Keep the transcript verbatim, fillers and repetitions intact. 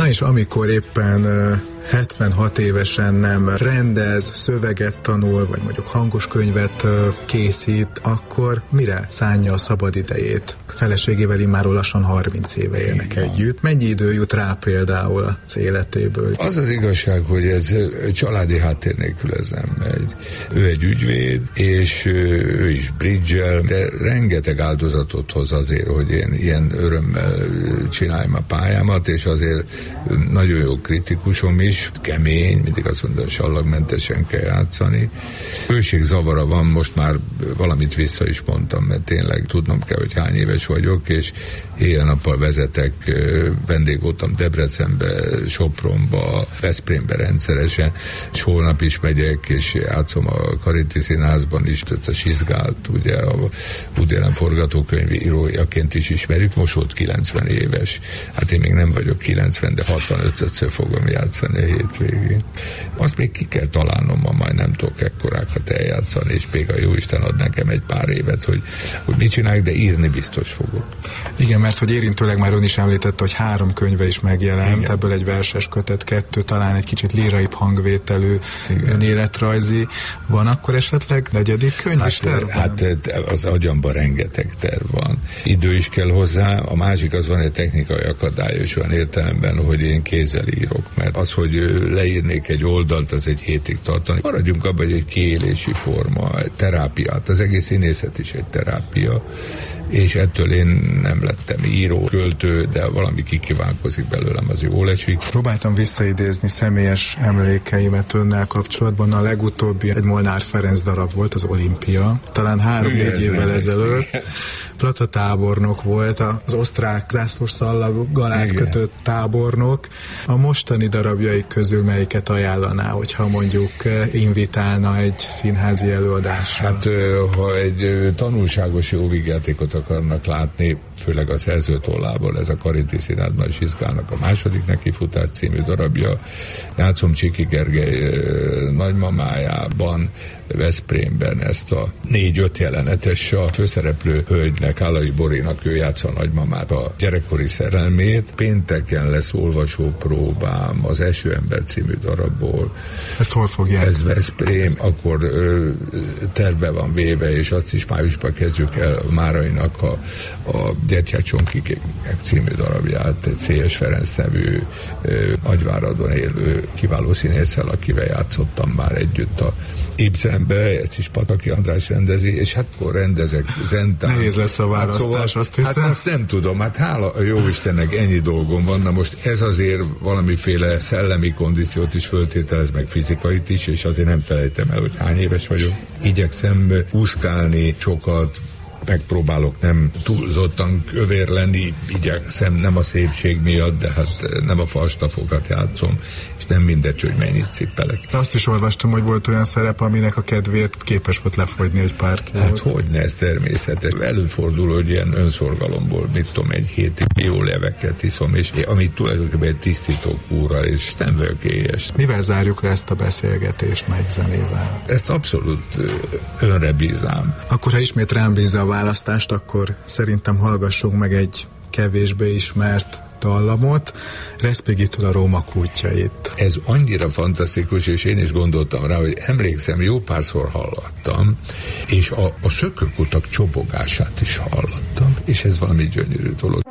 Na és amikor éppen hetvenhat évesen nem rendez, szöveget tanul, vagy mondjuk hangos könyvet készít, akkor mire szánja a szabadidejét? Feleségével immáron lassan harminc éve élnek együtt. Mennyi idő jut rá például az életéből? Az az igazság, hogy ez családi háttér nélkül ez nem megy. Ő egy ügyvéd, és ő is bridge-el, de rengeteg áldozatot hoz azért, hogy én ilyen örömmel csináljam a pályámat, és azért nagyon jó kritikusom is, kemény, mindig azt mondom, sallagmentesen kell játszani. Hőségzavara van, most már valamit vissza is mondtam, mert tényleg tudnom kell, hogy hány éves vagyok, és éjjel-nappal vezetek, vendég voltam Debrecenbe, Sopronba, Veszprémbe rendszeresen, és holnap is megyek, és játszom a Kariti Színházban is, tehát a Sizgált, ugye a Woody Allen forgatókönyv írójaként is ismerjük, most volt kilencven éves. Hát én még nem vagyok kilencven, de hatvanötöt fogom játszani a hétvégén. Azt még ki kell találnom, ma majd nem tudok ekkorákat eljátszani, és még a jóisten ad nekem egy pár évet, hogy, hogy mit csináljuk, de írni biztos fogok. Igen, mert hogy érintőleg már ön is említette, hogy három könyve is megjelent, igen. Ebből egy verses kötet, kettő, talán egy kicsit líraibb hangvételű, önéletrajzi. Van akkor esetleg negyedik könyv hát, is terv? Hát az agyamban rengeteg terv van. Idő is kell hozzá, a másik az van egy technikai akadály, és olyan értelemben, hogy én kézzel írok, mert az, hogy leírnék egy oldalt, az egy hétig tartani. Maradjunk abban, hogy egy kiélési forma, egy terápiát, az egész színészet is egy terápia, és ettől én nem lettem író, költő, de valami kikívánkozik belőlem, az jól esik. Próbáltam visszaidézni személyes emlékeimet önnel kapcsolatban. A legutóbbi egy Molnár Ferenc darab volt, az Olimpia. Talán három-négy évvel ezelőtt. Plata tábornok volt, az osztrák zászlós szallaggal átkötött tábornok. A mostani darabjai közül melyiket ajánlaná, hogyha mondjuk invitálna egy színházi előadásra? Hát, ha egy tanulságos jó vígjátékot akarnak látni, főleg a szerző tollából, ez a Kariti Színházban Sizgálnak a második nekifutás című darabja. Játszom Csiki Gergely nagymamájában, Veszprémben ezt a négy-öt jelenetes, a főszereplő hölgynek, Állai Borinak, ő játsza a nagymamát, a gyerekkori szerelmét. Pénteken lesz olvasópróbám az Esőember című darabból. Ezt hol fogják? Ez Veszprém, akkor ö, terve van véve, és azt is májusban kezdjük el Márainak a, a Gyertyák Csonkik című darabját, egy Széles Ferenc nevű ö, Nagyváradon élő kiváló színésszel, akivel játszottam már együtt a Ibzenbe, ezt is Pataki András rendezi, és hát akkor rendezek Zentán. Nehéz lesz a választás, szóval, azt hiszem. Hát azt nem tudom, hát hála a jóistennek ennyi dolgom van, na most ez azért valamiféle szellemi kondíciót is föltételez, meg fizikait is, és azért nem felejtem el, hogy hány éves vagyok. Igyekszem úszkálni sokat, megpróbálok nem túlzottan kövér lenni, igyekszem, nem a szépség miatt, de hát nem a falstafokat játszom, és nem mindegy, hogy mennyit cippelek. Azt is olvastam, hogy volt olyan szerep, aminek a kedvéért képes volt lefogyni egy pár kilót. Hát hogyne, ez természetes. Előfordul, hogy ilyen önszorgalomból, mit tudom, egy hétig jó leveket iszom, és amit tulajdonképpen egy tisztító kúra, és nem vagyok éhes. Mivel zárjuk le ezt a beszélgetést, melyik zenével? Ezt abszolút önre bízám. Akkor, ha ismét rám bízza a választást, akkor szerintem hallgassunk meg egy kevésbé ismert dallamot, Respighi-től a Róma kútjait. Ez annyira fantasztikus, és én is gondoltam rá, hogy emlékszem, jó párszor hallottam, és a, a szökőkutak csobogását is hallottam, és ez valami gyönyörű dolog.